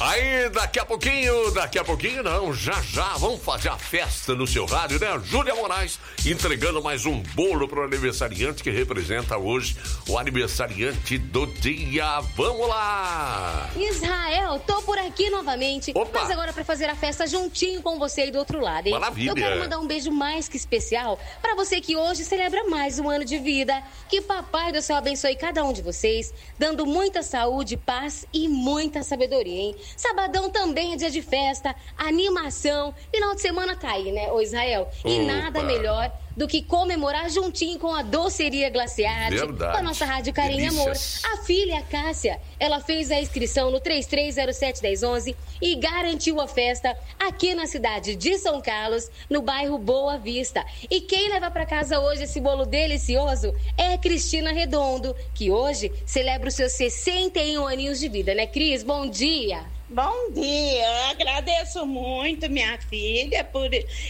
Aí, daqui a pouquinho não, já vamos fazer a festa no seu rádio, né? Júlia Moraes entregando mais um bolo pro aniversariante que representa hoje o aniversariante do dia. Vamos lá! Israel, tô por aqui novamente. Opa. Mas agora pra fazer a festa juntinho com você aí do outro lado, hein? Maravilha! Eu quero mandar um beijo mais que especial pra você que hoje celebra mais um ano de vida. Que Papai do Céu abençoe cada um de vocês, dando muita saúde, paz e muita sabedoria, hein? Sabadão também é dia de festa, animação. Final de semana tá aí, né, ô Israel? E nada melhor do que comemorar juntinho com a Doceria Glaciarte, com a nossa Rádio Carinho e Amor. A filha, a Cássia, ela fez a inscrição no 3307-1011 e garantiu a festa aqui na cidade de São Carlos, no bairro Boa Vista. E quem leva para casa hoje esse bolo delicioso é a Cristina Redondo, que hoje celebra os seus 61 aninhos de vida, né, Cris? Bom dia! Bom dia, eu agradeço muito minha filha por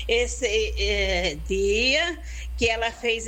esse dia que ela fez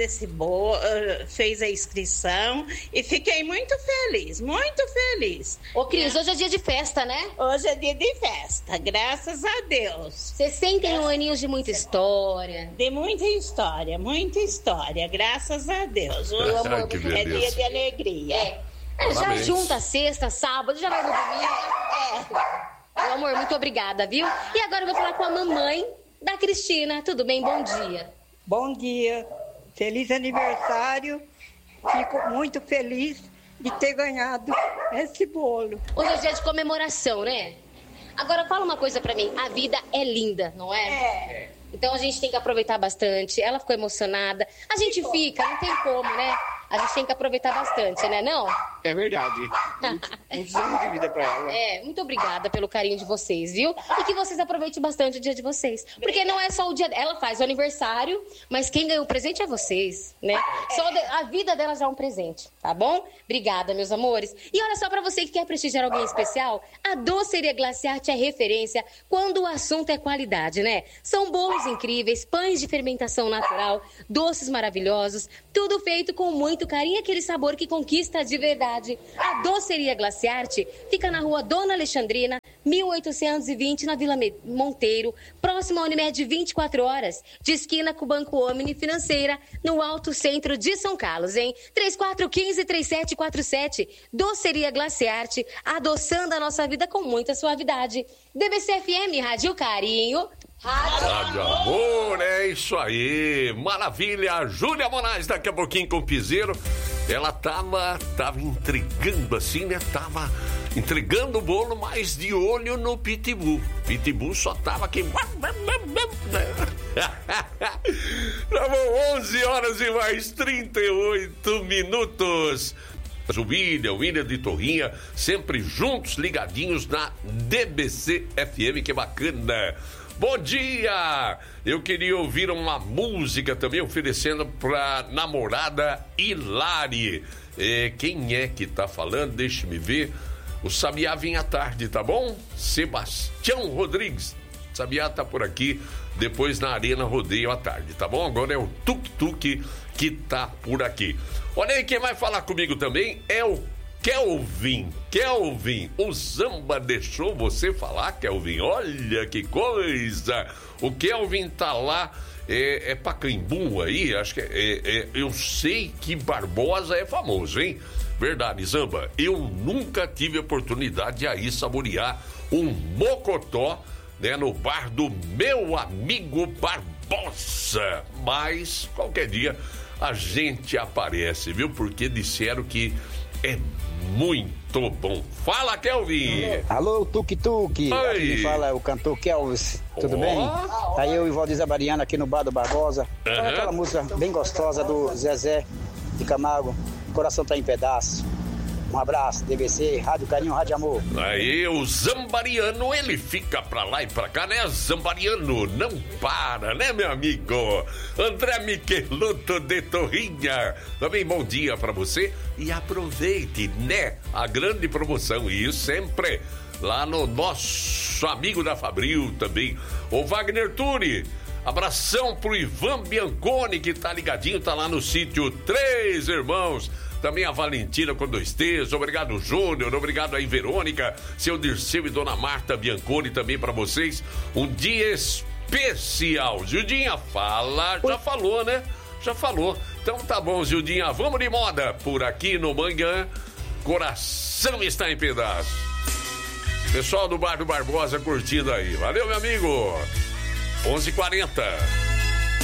fez a inscrição e fiquei muito feliz, muito feliz. Ô Cris, hoje é dia de festa, né? Hoje é dia de festa, graças a Deus. 61 aninhos de muita história. De muita história, graças a Deus. Meu amor, é dia de alegria. Já junta sexta, sábado, já vai no domingo. Meu amor, muito obrigada, viu? E agora eu vou falar com a mamãe da Cristina. Tudo bem? Bom dia. Bom dia. Feliz aniversário. Fico muito feliz de ter ganhado esse bolo. Hoje é dia de comemoração, né? Agora fala uma coisa pra mim. A vida é linda, não é? É. Então a gente tem que aproveitar bastante. Ela ficou emocionada. A gente fica, não tem como, né? A gente tem que aproveitar bastante, né, não? É verdade. Muitos anos de vida pra ela. Muito obrigada pelo carinho de vocês, viu? E que vocês aproveitem bastante o dia de vocês. Porque não é só o dia... Ela faz o aniversário, mas quem ganhou o presente é vocês, né? A vida dela já é um presente, tá bom? Obrigada, meus amores. E olha só, pra você que quer prestigiar alguém especial, a Doceria Glaciarte é referência quando o assunto é qualidade, né? São bolos incríveis, pães de fermentação natural, doces maravilhosos, tudo feito com muito carinho, aquele sabor que conquista de verdade. A Doceria Glaciarte fica na rua Dona Alexandrina, 1820, na Vila Monteiro, próximo à Unimed 24 horas, de esquina com o Banco Omni Financeira, no Alto Centro de São Carlos, hein? 3415-3747. Doceria Glaciarte, adoçando a nossa vida com muita suavidade. DBC-FM, Rádio Carinho. Rádio Amor, é isso aí, maravilha. Júlia Moraes daqui a pouquinho com o piseiro. Ela tava entregando assim, né? Tava entregando o bolo, mas de olho no Pitbull. Pitbull só tava aqui. Travou 11 horas e mais 38 minutos. O William de Torrinha, sempre juntos, ligadinhos na DBC FM, que bacana. Bom dia! Eu queria ouvir uma música também oferecendo pra namorada Hilari. Quem é que tá falando? Deixa-me ver. O Sabiá vinha à tarde, tá bom? Sebastião Rodrigues. Sabiá tá por aqui, depois na Arena Rodeio à tarde, tá bom? Agora é o Tuk-Tuk que tá por aqui. Olha aí, quem vai falar comigo também é o Kelvin, o Zamba deixou você falar, Kelvin? Olha que coisa! O Kelvin tá lá, Pacaembu aí, acho que eu sei que Barbosa é famoso, hein? Verdade, Zamba, eu nunca tive a oportunidade de aí saborear um mocotó, né, no bar do meu amigo Barbosa, mas qualquer dia a gente aparece, viu? Porque disseram que é muito bom. Fala, Kelvin! Alô, Tuk-Tuk! Aqui fala o cantor Kelvis, tudo bem? Aí eu e Valdir Zabariano aqui no bar do Barbosa. Aquela música bem gostosa do Zezé de Camargo, Coração Tá em Pedaço. Um abraço, DBC, Rádio Carinho, Rádio Amor. Aí o Zambariano, ele fica pra lá e pra cá, né? Zambariano não para, né, meu amigo? André Micheluto de Torrinha, também bom dia pra você e aproveite, né, a grande promoção, e isso sempre lá no nosso amigo da Fabril também, o Wagner Turi. Abração pro Ivan Bianconi, que tá ligadinho, tá lá no sítio Três Irmãos. também a Valentina com 2 T's, obrigado Júnior, obrigado aí Verônica, seu Dirceu e Dona Marta Bianconi também pra vocês. Um dia especial. Gildinha, fala, já falou, né? Já falou. Então tá bom, Gildinha, vamos de moda por aqui no Manhã. Coração está em pedaço. Pessoal do Bar do Barbosa curtindo aí. Valeu, meu amigo. 11h40.